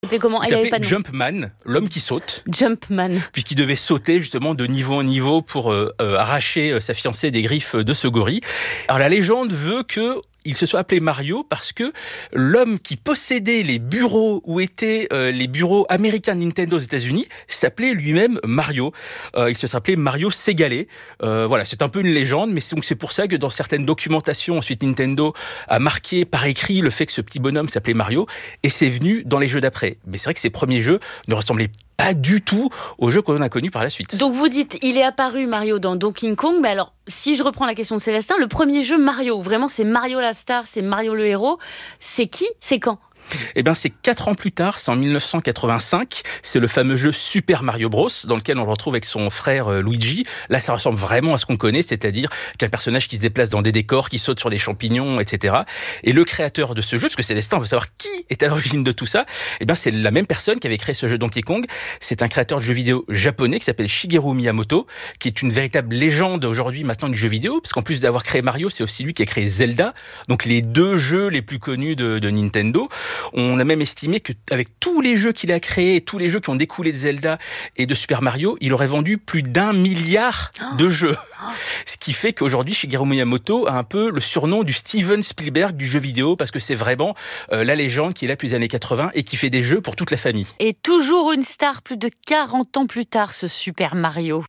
s'appelait comment? Il s'appelait Jumpman, l'homme qui saute. Jumpman. Puisqu'il devait sauter justement de niveau en niveau pour arracher sa fiancée des griffes de ce gorille. Alors la légende veut que il se soit appelé Mario parce que l'homme qui possédait les bureaux où étaient les bureaux américains de Nintendo aux États-Unis s'appelait lui-même Mario. Il se serait appelé Mario Segale. Voilà, c'est un peu une légende, mais c'est pour ça que dans certaines documentations, ensuite Nintendo a marqué par écrit le fait que ce petit bonhomme s'appelait Mario, et c'est venu dans les jeux d'après. Mais c'est vrai que ces premiers jeux ne ressemblaient pas du tout aux jeux qu'on a connus par la suite. Donc vous dites, il est apparu Mario dans Donkey Kong, mais alors si je reprends la question de Célestin, le premier jeu Mario, vraiment c'est Mario la star, c'est Mario le héros, c'est qui? C'est quand? Eh bien, c'est 4 ans plus tard, c'est en 1985. C'est le fameux jeu Super Mario Bros, dans lequel on le retrouve avec son frère Luigi. Là, ça ressemble vraiment à ce qu'on connaît, c'est-à-dire qu'un personnage qui se déplace dans des décors, qui saute sur des champignons, etc. Et le créateur de ce jeu, parce que Célestin veut savoir qui est à l'origine de tout ça, eh bien, c'est la même personne qui avait créé ce jeu Donkey Kong. C'est un créateur de jeux vidéo japonais qui s'appelle Shigeru Miyamoto, qui est une véritable légende aujourd'hui maintenant du jeu vidéo, parce qu'en plus d'avoir créé Mario, c'est aussi lui qui a créé Zelda, donc les 2 jeux les plus connus de Nintendo. On a même estimé qu'avec tous les jeux qu'il a créés, tous les jeux qui ont découlé de Zelda et de Super Mario, il aurait vendu plus d'1 milliard de jeux. Ce qui fait qu'aujourd'hui, Shigeru Miyamoto a un peu le surnom du Steven Spielberg du jeu vidéo, parce que c'est vraiment la légende qui est là depuis les années 80 et qui fait des jeux pour toute la famille. Et toujours une star plus de 40 ans plus tard, ce Super Mario.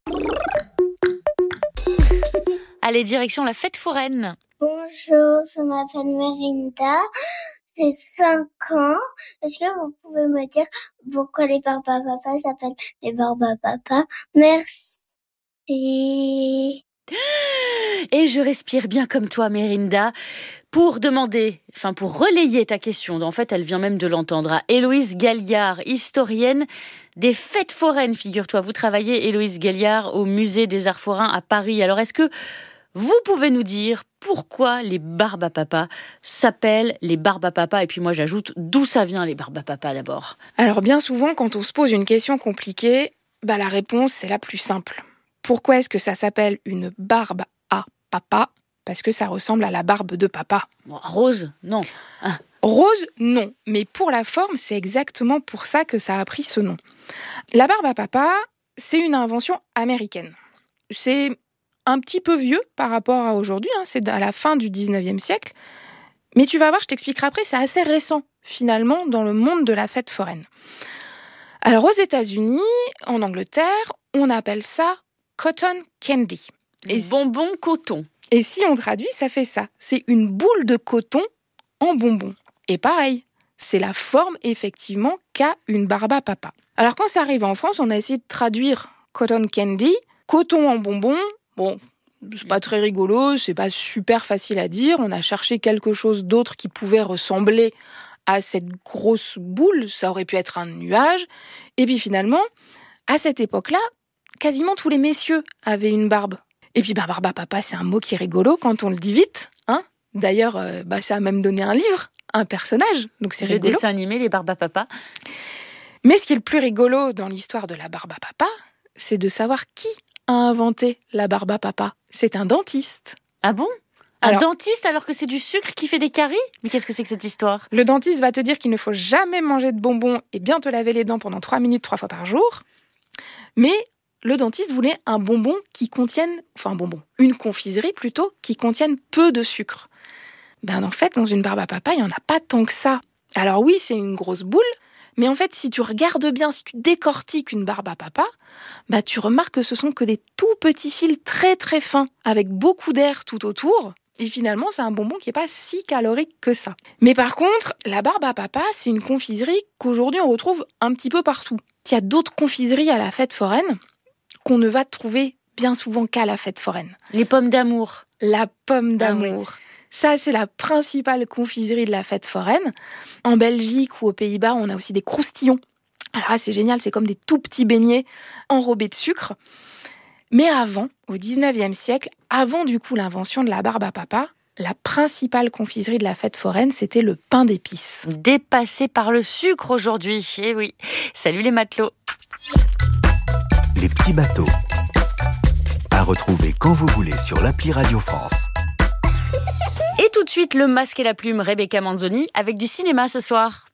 Allez, direction la fête foraine. Bonjour, je m'appelle Merinda, j'ai 5 ans. Est-ce que vous pouvez me dire pourquoi les Barbapapa s'appellent les Barbapapa? Merci. Et je respire bien comme toi, Merinda, pour relayer ta question. En fait, elle vient même de l'entendre, à Héloïse Galliard, historienne des fêtes foraines, figure-toi. Vous travaillez, Héloïse Galliard, au Musée des Arts Forains à Paris. Alors, est-ce que vous pouvez nous dire pourquoi les Barbapapa s'appellent les Barbapapa? Et puis moi, j'ajoute, d'où ça vient, les Barbapapa, d'abord? Alors, bien souvent, quand on se pose une question compliquée, la réponse, c'est la plus simple. Pourquoi est-ce que ça s'appelle une barbe à papa? Parce que ça ressemble à la barbe de papa. Rose, non. Rose, non. Mais pour la forme, c'est exactement pour ça que ça a pris ce nom. La barbe à papa, c'est une invention américaine. C'est un petit peu vieux par rapport à aujourd'hui, c'est à la fin du 19e siècle. Mais tu vas voir, je t'expliquerai après, c'est assez récent, finalement, dans le monde de la fête foraine. Alors, aux États-Unis, en Angleterre, on appelle ça cotton candy. Bonbon coton. Et si on traduit, ça fait ça. C'est une boule de coton en bonbon. Et pareil, c'est la forme, effectivement, qu'a une barbe à papa. Alors, quand ça arrive en France, on a essayé de traduire cotton candy, coton en bonbon. Bon, c'est pas très rigolo, c'est pas super facile à dire. On a cherché quelque chose d'autre qui pouvait ressembler à cette grosse boule. Ça aurait pu être un nuage. Et puis finalement, à cette époque-là, quasiment tous les messieurs avaient une barbe. Et puis, barbe à papa, c'est un mot qui est rigolo quand on le dit vite. D'ailleurs, ça a même donné un livre, un personnage. Donc c'est rigolo. Le dessin animé, les Barbapapa. Mais ce qui est le plus rigolo dans l'histoire de la barbe à papa, c'est de savoir qui a inventé la barbe à papa. C'est un dentiste. Ah bon? Dentiste alors que c'est du sucre qui fait des caries? Mais qu'est-ce que c'est que cette histoire? Le dentiste va te dire qu'il ne faut jamais manger de bonbons et bien te laver les dents pendant 3 minutes 3 fois par jour. Mais le dentiste voulait un bonbon qui contienne, une confiserie plutôt, qui contienne peu de sucre. En fait, dans une barbe à papa, il n'y en a pas tant que ça. Alors oui, c'est une grosse boule, mais en fait, si tu regardes bien, si tu décortiques une barbe à papa, tu remarques que ce sont que des tout petits fils très très fins, avec beaucoup d'air tout autour. Et finalement, c'est un bonbon qui n'est pas si calorique que ça. Mais par contre, la barbe à papa, c'est une confiserie qu'aujourd'hui on retrouve un petit peu partout. Il y a d'autres confiseries à la fête foraine qu'on ne va trouver bien souvent qu'à la fête foraine. Les pommes d'amour. La pomme d'amour. Oui. Ça, c'est la principale confiserie de la fête foraine. En Belgique ou aux Pays-Bas, on a aussi des croustillons. Alors là, c'est génial, c'est comme des tout petits beignets enrobés de sucre. Mais avant, au 19e siècle, avant du coup l'invention de la barbe à papa, la principale confiserie de la fête foraine, c'était le pain d'épices. Dépassé par le sucre aujourd'hui, eh oui. Salut les matelots. Les petits bateaux. À retrouver quand vous voulez sur l'appli Radio France. Et tout de suite, le masque et la plume, Rebecca Manzoni, avec du cinéma ce soir.